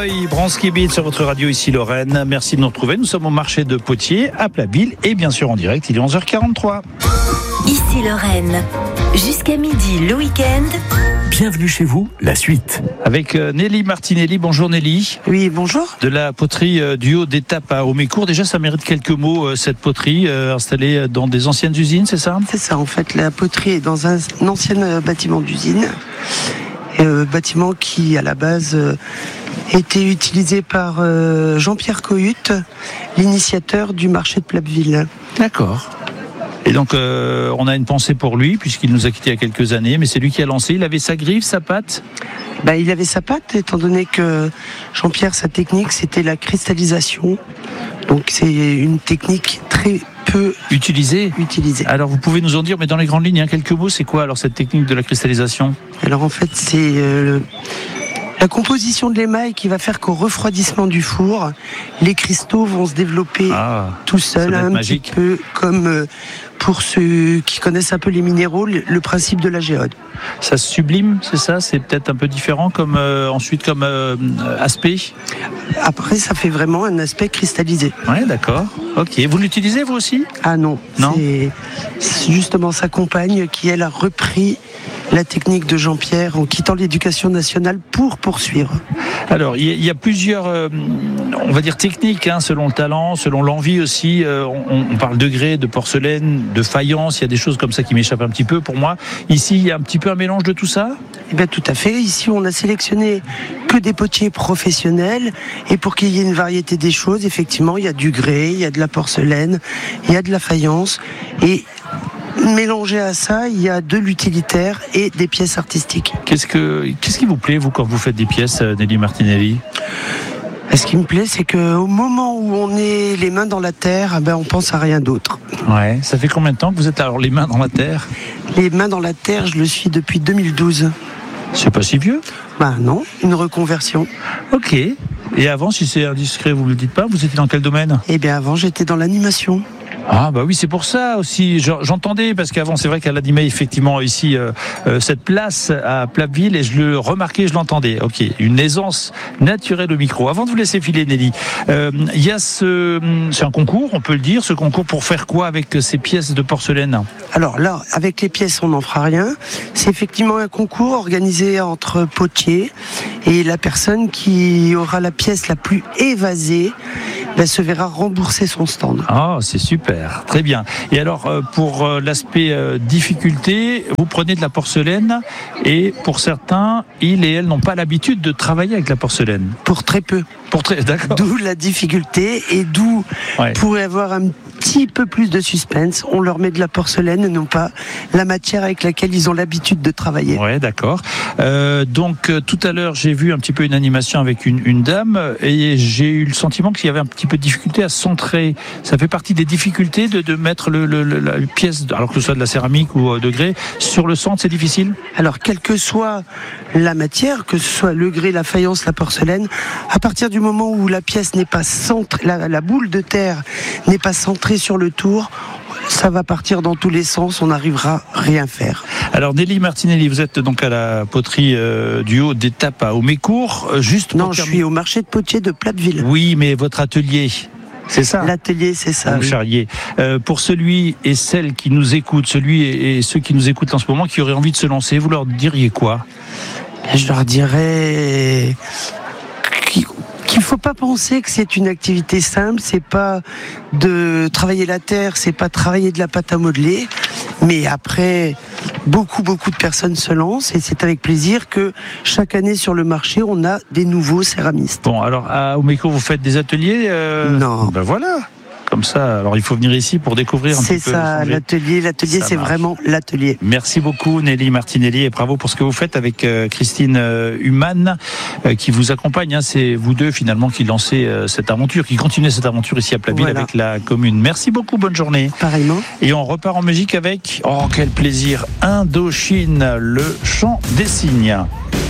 Boy, Bronski Beat sur votre radio ici Lorraine. Merci de nous retrouver. Nous sommes au marché de Potier à Platteville et bien sûr en direct, il est 11h43. Ici Lorraine, jusqu'à midi le week-end. Bienvenue chez vous, la suite. Avec Nelly Martinelli. Bonjour Nelly. Oui, bonjour. De la poterie du Haut d'Étape à Aumécourt. Déjà, ça mérite quelques mots, cette poterie installée dans des anciennes usines, c'est ça ? C'est ça, en fait, la poterie est dans un ancien bâtiment d'usine. Bâtiment qui, à la base, était utilisé par Jean-Pierre Cohut, l'initiateur du marché de Platteville. D'accord. Et donc, on a une pensée pour lui, puisqu'il nous a quittés il y a quelques années, mais c'est lui qui a lancé. Il avait sa griffe, sa patte ? Il avait sa patte, étant donné que Jean-Pierre, sa technique, c'était la cristallisation. Donc, c'est une technique très peu utilisée. Alors, vous pouvez nous en dire, mais dans les grandes lignes, quelques mots, c'est quoi alors cette technique de la cristallisation ? Alors, en fait, c'est la composition de l'émail qui va faire qu'au refroidissement du four, les cristaux vont se développer tout seuls, un petit peu comme pour ceux qui connaissent un peu les minéraux, le principe de la géode. Ça se sublime, c'est ça ? C'est peut-être un peu différent comme aspect ? Après, ça fait vraiment un aspect cristallisé. Ouais, d'accord. Ok. Vous l'utilisez vous aussi ? Ah non. C'est justement sa compagne qui, elle, a repris la technique de Jean-Pierre en quittant l'éducation nationale pour poursuivre. Alors, il y a plusieurs, on va dire, techniques, selon le talent, selon l'envie aussi. On parle de grès, de porcelaine, de faïence. Il y a des choses comme ça qui m'échappent un petit peu pour moi. Ici, il y a un petit peu un mélange de tout ça ? Eh bien, tout à fait. Ici, on a sélectionné que des potiers professionnels. Et pour qu'il y ait une variété des choses, effectivement, il y a du grès, il y a de la porcelaine, il y a de la faïence. Et mélangé à ça, il y a de l'utilitaire et des pièces artistiques. Qu'est-ce qui vous plaît, vous, quand vous faites des pièces, Nelly Martinelli ? Ce qui me plaît, c'est qu'au moment où on est les mains dans la terre, on pense à rien d'autre. Ouais. Ça fait combien de temps que vous êtes alors les mains dans la terre ? Les mains dans la terre, je le suis depuis 2012. C'est pas si vieux ? Non, une reconversion. Ok. Et avant, si c'est indiscret, vous ne le dites pas, vous étiez dans quel domaine ? Eh bien, avant, j'étais dans l'animation. Ah oui, c'est pour ça aussi. J'entendais, parce qu'avant c'est vrai qu'elle animait effectivement ici cette place à Platteville et je le remarquais, je l'entendais. Ok, une aisance naturelle au micro. Avant de vous laisser filer, Nelly, il y a c'est un concours, on peut le dire, ce concours pour faire quoi avec ces pièces de porcelaine ? Alors là, avec les pièces, on n'en fera rien. C'est effectivement un concours organisé entre potiers et la personne qui aura la pièce la plus évasée se verra rembourser son stand. Ah, c'est super, très bien. Et alors, pour l'aspect difficulté, vous prenez de la porcelaine et pour certains, ils et elles n'ont pas l'habitude de travailler avec la porcelaine. Pour très peu. D'accord. D'où la difficulté et d'où pour avoir un petit peu plus de suspense, on leur met de la porcelaine et non pas la matière avec laquelle ils ont l'habitude de travailler. Ouais, d'accord. Donc tout à l'heure, j'ai vu un petit peu une animation avec une dame et j'ai eu le sentiment qu'il y avait un petit peu de difficulté à centrer. Ça fait partie des difficultés de mettre la pièce, alors que ce soit de la céramique ou de grès, sur le centre, c'est difficile ? Alors, quelle que soit la matière, que ce soit le grès, la faïence, la porcelaine, à partir du moment où la pièce n'est pas centrée, la boule de terre n'est pas centrée sur le tour, ça va partir dans tous les sens, on n'arrivera à rien faire. Alors Nelly Martinelli, vous êtes donc à la poterie du Haut d'Étape à Aumécourt. Non, je suis au marché de Potier de Platteville. Oui, mais votre atelier, c'est ça ? L'atelier, c'est ça. Vous charriez. Pour celui et celle qui nous écoutent, celui et ceux qui nous écoutent en ce moment, qui auraient envie de se lancer, vous leur diriez quoi ? Je leur dirais qu'il faut pas penser que c'est une activité simple, c'est pas de travailler la terre, c'est pas travailler de la pâte à modeler, mais après beaucoup de personnes se lancent et c'est avec plaisir que chaque année sur le marché on a des nouveaux céramistes. Bon, alors à Aumécourt vous faites des ateliers Non. Ben voilà. Comme ça, alors il faut venir ici pour découvrir un petit peu. C'est ça, l'atelier, c'est vraiment l'atelier. Merci beaucoup Nelly Martinelli et bravo pour ce que vous faites avec Christine Humann qui vous accompagne. C'est vous deux finalement qui lancez cette aventure, qui continuez cette aventure ici à Platteville avec la commune. Merci beaucoup, bonne journée. Pareillement. Et on repart en musique avec, quel plaisir, Indochine, le chant des cygnes.